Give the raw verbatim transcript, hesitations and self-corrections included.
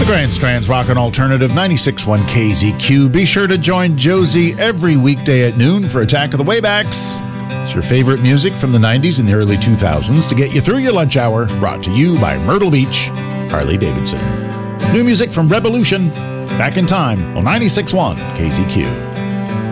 Grand Strand's Rockin' Alternative ninety-six point one K Z Q. Be sure to join Josie every weekday at noon for Attack of the Waybacks. It's your favorite music from the nineties and the early two thousands to get you through your lunch hour, brought to you by Myrtle Beach, Harley-Davidson. New music from Revolution, Back in Time on ninety-six point one K Z Q.